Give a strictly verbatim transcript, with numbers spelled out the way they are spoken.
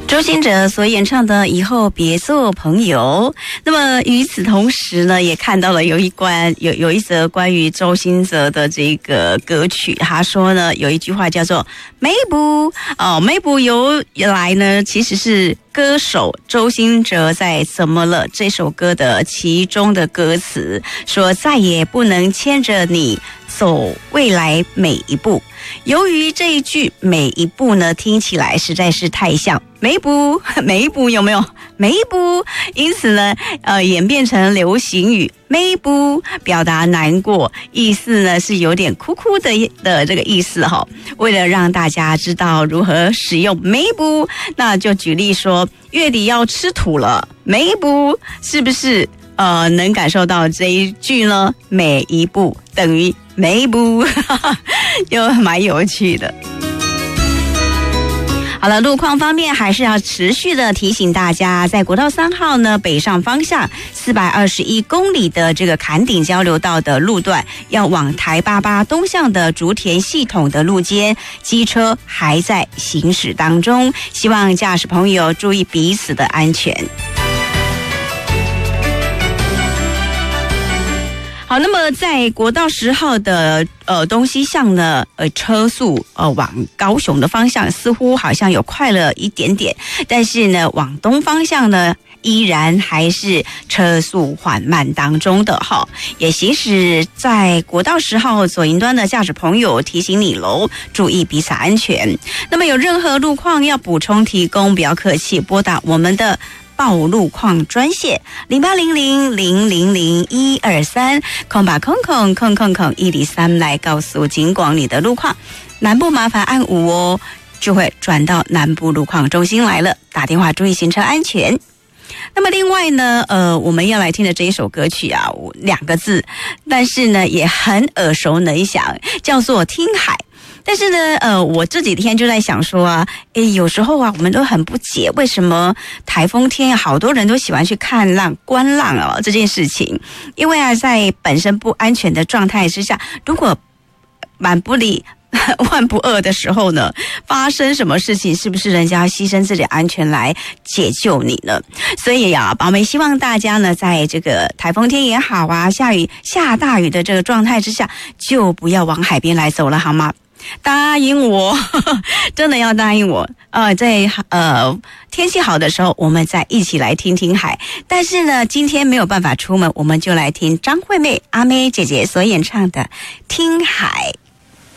周兴哲所演唱的《以后别做朋友》。那么与此同时呢，也看到了有一关有有一则关于周兴哲的这个歌曲，他说呢有一句话叫做“梅布”哦，梅布由来呢其实是歌手周兴哲在《怎么了》这首歌的其中的歌词，说再也不能牵着你走未来每一步。由于这一句每一步呢听起来实在是太像每一步每一步有没有每一步，因此呢呃演变成流行语每一步，表达难过，意思呢是有点哭哭的的这个意思哈。为了让大家知道如何使用每一步，那就举例说月底要吃土了，每一步是不是呃能感受到这一句呢？每一步等于每一步，就蛮有趣的。好了，路况方面还是要持续的提醒大家，在国道三号呢北上方向四百二十一公里的这个坎顶交流道的路段，要往台八八东向的竹田系统的路肩，机车还在行驶当中，希望驾驶朋友注意彼此的安全。好，那么在国道十号的呃东西向呢，呃车速呃往高雄的方向似乎好像有快了一点点，但是呢往东方向呢依然还是车速缓慢当中的哈。也行驶在国道十号左营端的驾驶朋友提醒你喽，注意彼此安全。那么有任何路况要补充提供，不要客气，拨打我们的报路况专线零八零零零零零一二三，空把空空空空空一零三来告诉警广你的路况。南部麻烦按五哦，就会转到南部路况中心来了。打电话注意行车安全。那么另外呢，呃，我们要来听的这一首歌曲啊，两个字，但是呢也很耳熟能详，叫做《听海》。但是呢，呃，我这几天就在想说啊，诶，有时候啊，我们都很不解，为什么台风天好多人都喜欢去看浪、观浪哦这件事情？因为啊，在本身不安全的状态之下，如果满不离万不二的时候呢，发生什么事情，是不是人家要牺牲自己的安全来解救你呢？所以啊，宝妹希望大家呢，在这个台风天也好啊，下雨下大雨的这个状态之下，就不要往海边来走了，好吗？答应我，呵呵真的要答应我。呃，在呃天气好的时候，我们再一起来听听海。但是呢，今天没有办法出门，我们就来听张惠妹阿妹姐姐所演唱的《听海》。